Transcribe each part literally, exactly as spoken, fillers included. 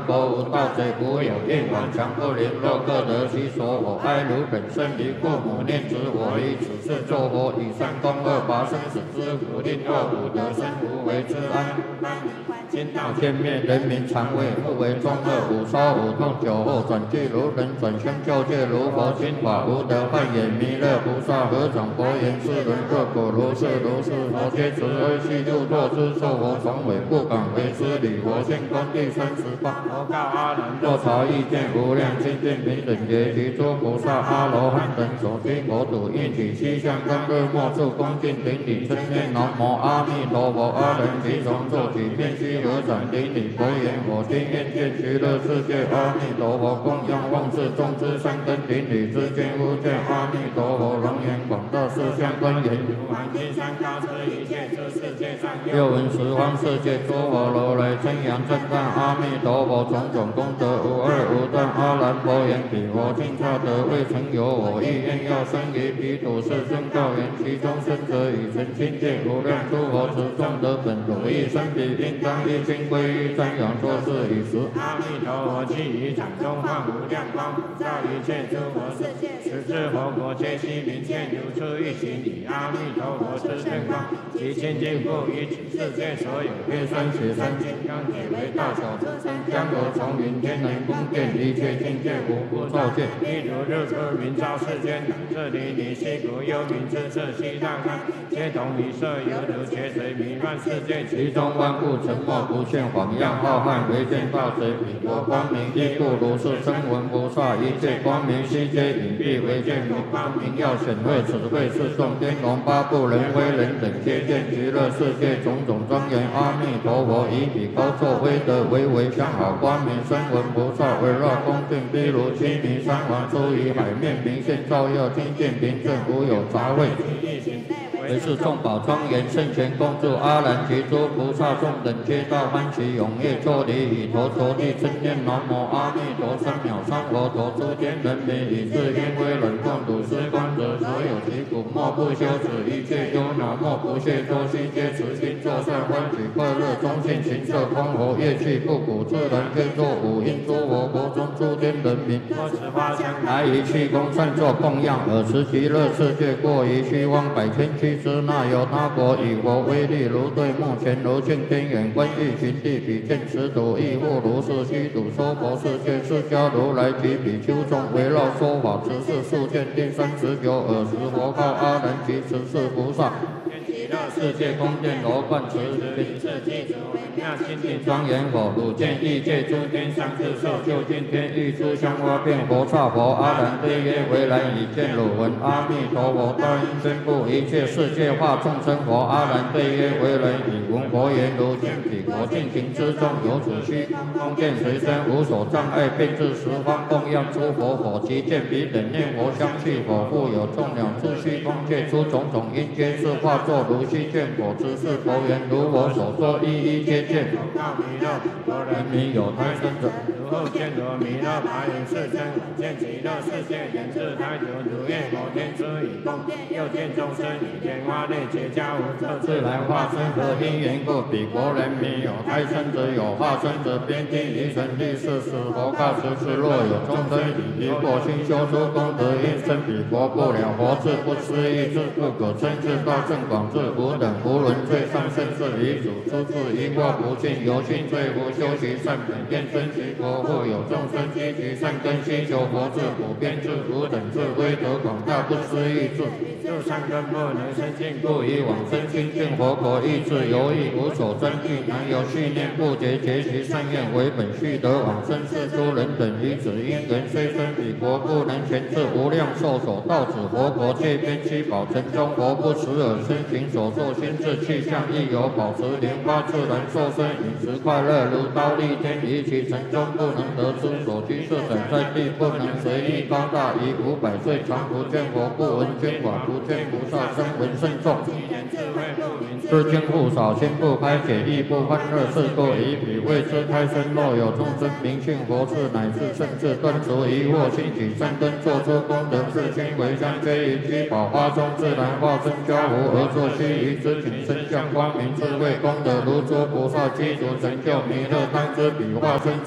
国无盗贼，无有硬往，强不凌弱，各得其所。我爱如本身离父母，念之我以此事作佛，以三公二八生死之福，令若无得生无为之安。今道天灭，人民常为不为中恶，五烧五痛，酒后转俱如人，转生救界如佛，心法无得幻也。弥勒菩萨合掌佛言：是人各果如是如是，佛皆慈悲悉度作之，受佛从尾不敢为之礼。佛现观第三十八，佛告阿难：若朝意见无量清净平等觉，其诸菩萨阿罗汉等所居国土，应起七相根日末处恭敬顶礼，称念南无阿弥陀佛。阿人即从坐起，便须合掌顶礼，佛言：我今愿见极乐世界阿弥陀佛，供养万世众之三根顶礼之见，忽见阿弥陀佛龙颜广大，四相庄严，如满金山高出一切诸世界上，又闻十方世界诸佛如来称扬赞叹阿弥陀佛种种功德无二无断。阿难佛言：彼佛尽刹得未曾有我意，愿要生于彼土世尊告言：其中生者以成清净无量诸佛持众得本如意生彼，应当一心归依瞻仰作是以时。阿弥陀佛即于掌中放无量光，普照一切诸佛世界，十智佛国皆悉明现，如出一形以阿弥陀佛之圣光，其清净复于此世界所有月山雪山金刚铁为大小诸山江河从云天人宫殿，一切境界无不照见。譬如日出明照世间，乃至离离西谷幽冥之色西大干，皆同一色，犹如泉水弥漫世界，其中万物沉默不现，晃漾浩瀚，唯见大水彼国光明，亦复如是。声闻菩萨一切光明悉皆隐蔽，唯见如光明耀显慧，此慧是众天龙八部人威人等皆见极乐世界种种庄严。阿弥陀佛以彼高坐威德，唯唯相好光明。声闻菩萨围绕恭敬，譬如须弥山王出于海面，明现照耀，清净平正，无有杂秽。为是众宝庄严，圣贤恭祝。阿难及诸菩萨众等皆到欢喜踊跃，作礼以头着地，称念南无阿弥陀三藐三佛陀。诸天人民以至因为冷痛睹思观者，所有疾苦莫不休止，一切忧恼莫不懈脱，悉皆持心作善，欢喜快乐，中性行色空活，乐器不鼓，自然天作五音。诸佛国中诸天人民，多持花香来于气功，善作供养，尔时极乐世界过于虚妄百千区之那有他国，以佛威力如对目前，如镜天眼观欲寻地，比见此土亦复如是。虚土娑婆世界，释迦如来及比丘众围绕说法，此事数见第三十九。尔时佛告阿难及十四菩萨：极乐世界宫殿罗贯持名次具足微妙清净庄严佛，汝见异界诸天上智受究竟天欲诸香花遍佛刹佛。阿难对曰：唯然已见汝闻阿弥陀佛大应宣布一切世界化众生佛。阿难对曰：唯然已闻佛言，如见彼国尽行之中，有此虚空殿随身，无所障碍，遍至十方供养诸佛佛。即见彼等念佛相续佛，复有众鸟诸虚空界出种种因，皆是化作如虚见佛之事。佛言：如我所说，一一皆见。佛告弥勒：若人民有胎生者，如后见罗弥勒白云世尊，见极乐世界人自胎久，如愿佛天出以供殿，又见众生以天花内结跏无色自然化身，何因缘故？彼国人民有胎生者，有化身者，边听于神力是时。佛告十次：若有众生以离过心修出功德，因生彼国不了佛智，不思议智，不可称智大圣广智，无等无伦最上甚至离主，出自一过不尽，由心罪无修习善本，愿生其国。复有众生积集善根，希求佛智，普遍智，无等智，威德广大，不思议智。入善根不能生尽，故以往生清净佛国，意志犹豫，无所争议，难有续念不竭，结其善愿为本，续得往生是诸人等于此因缘，虽生彼国，不能全至无量寿所到此佛国，界边七宝城中，佛不持耳身行所作心智气象，亦有保持莲花自然受身，饮食快乐，如刀立天，于其城中不能得出所居设等在地，不能随意高大，以五百岁常不见佛，不闻捐法，不见菩萨声闻甚众。世间不少，心不开解，亦不欢乐，是故以彼为之胎生。若有众生明信佛智，乃至甚至断除疑惑，兴起善根，做出功德，是心为香，皆于居宝花中自然化身交互，而作须臾之景，身相光明，智慧功德如诸菩萨积足成就弥勒当知彼化身者，智慧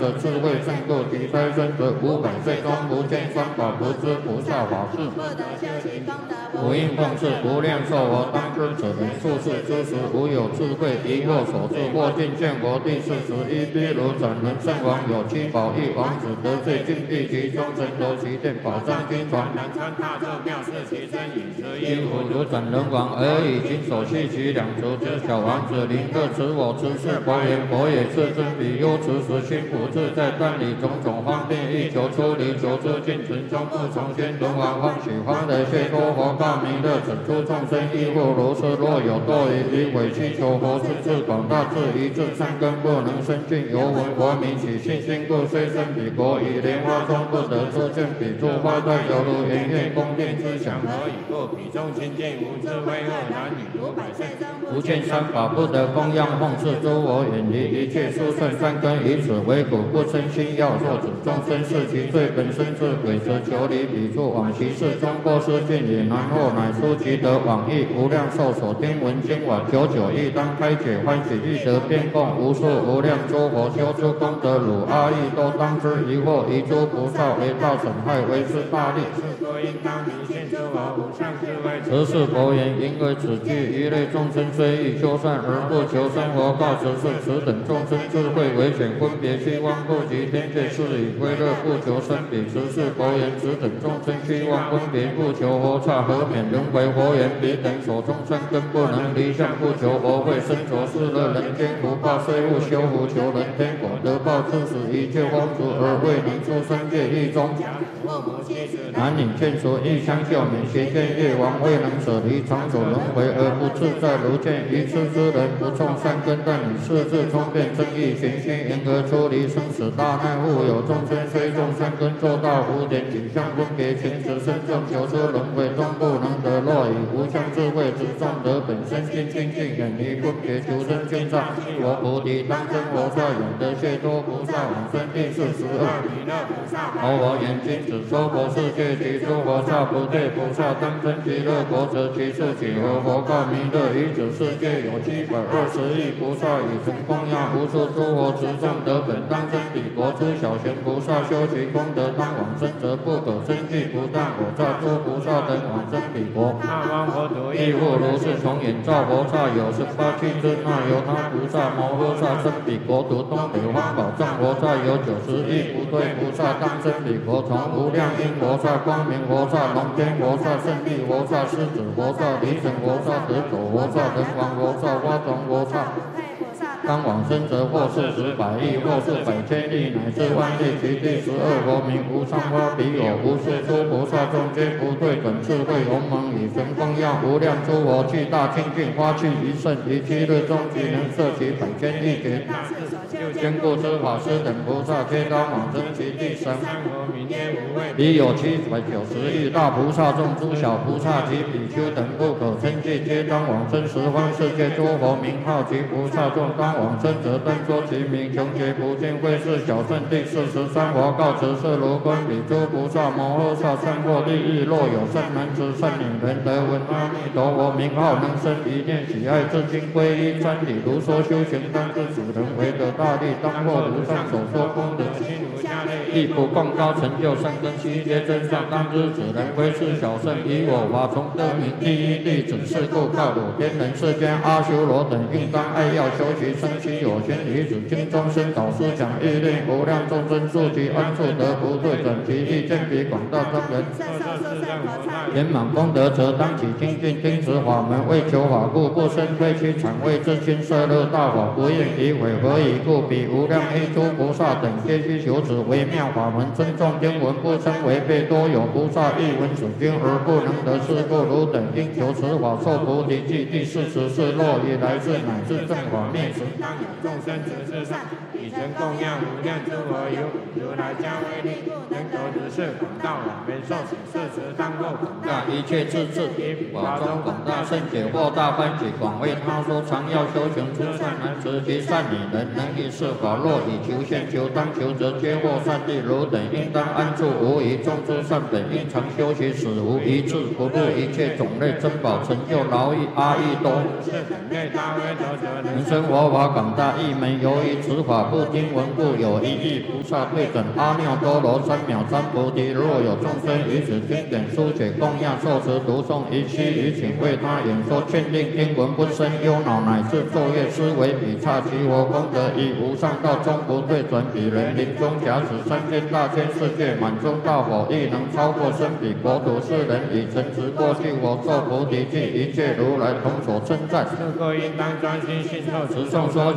慧胜过其财神者五百岁中不见三宝不知菩萨法事。 不得修习功德无应奉事无量寿我当知者人处世之时无有智慧疑惑所致或尽见佛第四十一毗卢斩人圣王有七宝一王子得罪禁闭其中神罗其殿宝藏经传南川大咒妙是其身饮食衣服如斩人王而已经手系其两足之小王子临客持我持是佛言佛也是真比丘持时心不自在但以种种方便欲求出离求之尽存中不从先轮王欢喜欢的谢脱佛告弥勒整诸众生亦复如是若有堕于于委屈求佛是至广大至一至三根不能生尽犹闻佛名起信心故虽生彼国以莲花中不得出见彼诸花带犹如圆月宫殿之祥何以故彼中亲近无智慧恶男女五百岁中不见三法不得供养奉事诸我远离一切殊胜善根以此为苦不生心要作主众生是其罪本身自鬼则求离彼处往其事中过失见也然后乃书即得往诣无量寿所听闻经晚久久亦当开解欢喜欲得遍供无数无量诸佛修诸功德汝阿逸都当知疑惑一诸菩萨为大损害为是大利是佛应当明现诸佛无上智慧此是佛言因为此句一类众生虽欲修善而不求生活告此是此等众生智慧为显分别虚妄不及天界是以归乐不求生彼此是佛言此等众生虚妄分别不求佛刹何免轮回佛言彼等所中生根不能离相不求佛慧身着是乐人间福报虽勿修福求人天果得报致使一切风俗而未能出三界一中男女眷属亦相救免邪见业王未能舍离长久轮回而不自在如见愚痴之人不种善根但以世智聪辩正义行心严格出离生死大难复有众生虽种善根做到无点取向分别前持身正求出轮回终不能得若以无相智慧之众得本身心清净远离分别求生见上我菩提当真佛刹永得解脱菩萨往生第四十二弥勒菩萨佛我眼睛只说佛世界其诸佛刹不对菩萨当真极乐国者其数几何佛告弥勒于此世界有七百二十亿菩萨以成供养无数诸佛持众得本当真彼国诸小贤菩萨修其功德当往生者不可生计不但我刹诸菩萨等往生彼国那方佛土亦复如是从眼照佛刹有十八趣之那由他菩萨摩诃萨生彼国土东北方宝藏佛刹有九十亿不对菩萨当生彼国从无量因佛刹光明佛刹龙天佛刹胜利佛刹狮子佛刹离尘佛刹得走佛刹人王佛刹花种佛刹当往生者或是十百亿或是百千亿乃至万亿其第十二佛名无上花彼有无数诸菩萨众皆不对等智慧鸿蒙以神供养无量诸佛具大清净花趣一甚于七日中即能摄其百千亿劫坚固之法师等菩萨皆当往生其第三佛名曰无畏彼有七百九十亿大菩萨众诸小菩萨及比丘等不可称计皆当往生十方世界诸佛名号及菩萨众当往生者但说其名穷劫不尽会是小圣第四十三佛告辞是如观彼诸菩萨摩诃萨善获利益若有善男子善女人得闻阿弥陀佛名号能生一念喜爱至今皈依参礼如说修行当知此人为得大利当获如上所说功德心如下类亦不共高成就善根悉皆真上当知此人为是小圣以我法从得名第一弟子是故告我天人世间阿修罗等应当爱要修习生其有权于此经中生导师讲欲令无量众生速其安处得不对转其意见比广大众人圆满功德则当起精进听持法门为求法故不生非其常为自心摄乐大法不应以毁何以故彼无量一诸菩萨等皆须求此微妙法门尊重经文不称违背多有菩萨亦闻此经而不能得是故汝等应求此法受菩提记第四十四若以来世乃至正法灭时当有众生执事上以成供养无量诸佛有如来加威力故能得如是广大往圆受此事时当过广大一切智智以法中广大圣解或大欢喜广为他说常要修行诸善男子及善女人能以是法若以求现求当求则皆获善地地如等，应当安住无疑。众诸善本应常修习，使无一智不入一切种类珍宝，成就劳役阿逸多。人生佛法广大义门，由于此法不听闻故，有一亿菩萨对等阿耨多罗三藐三菩提。若有众生于此经典书写供养受持读诵，一须于请为他演说劝令，听闻不生忧恼，乃至昼夜思维，彼刹其佛功德以无上道终不退转。彼人临终假使三千大千世界满中道否亦能超过生彼国土，是人以诚实过去佛受菩提记，一切如来同所称赞。是故应当专心信受持诵说。